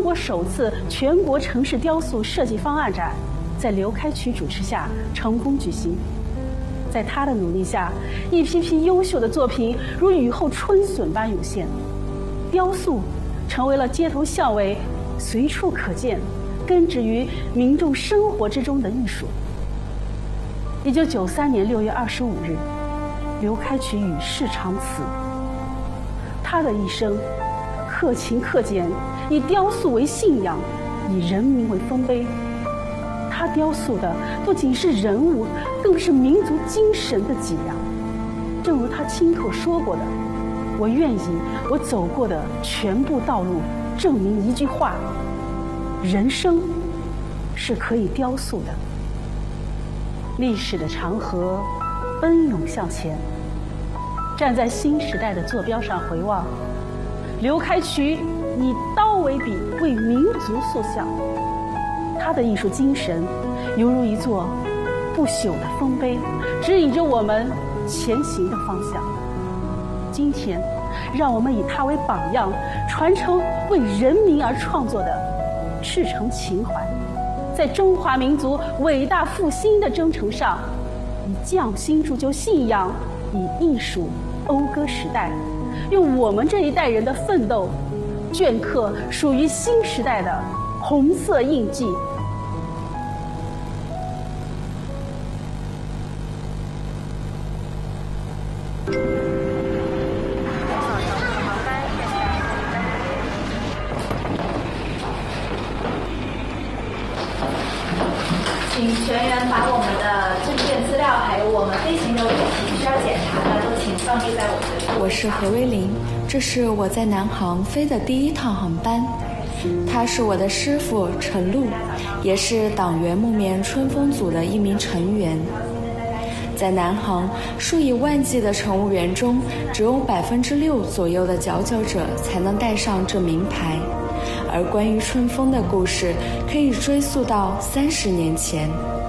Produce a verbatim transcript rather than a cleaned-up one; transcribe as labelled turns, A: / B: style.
A: 国首次全国城市雕塑设计方案展在刘开渠主持下成功举行。在他的努力下，一批批优秀的作品如雨后春笋般涌现，雕塑成为了街头巷尾随处可见、根植于民众生活之中的艺术。一九九三年六月二十五日，刘开渠与世长辞。他的一生克勤克俭，以雕塑为信仰，以人民为丰碑。他雕塑的不仅是人物，更是民族精神的脊梁。正如他亲口说过的，我愿以我走过的全部道路证明一句话：人生是可以雕塑的。历史的长河奔涌向前，站在新时代的坐标上回望，刘开渠以刀为笔，为民族塑像。他的艺术精神犹如一座不朽的丰碑，指引着我们前行的方向。今天，让我们以他为榜样，传承为人民而创作的赤诚情怀，在中华民族伟大复兴的征程上，以匠心铸就信仰，以艺术讴歌时代，用我们这一代人的奋斗，镌刻属于新时代的红色印记。
B: 请全员把我们的证件资料还有我们飞行的物品需要检查的都请放置在我们的。
C: 我是何薇玲，这是我在南航飞的第一趟航班。他是我的师傅陈露，也是党员木棉春风组的一名成员。在南航数以万计的乘务员中，只有百分之六左右的佼佼者才能带上这名牌。而关于春风的故事，可以追溯到三十年前。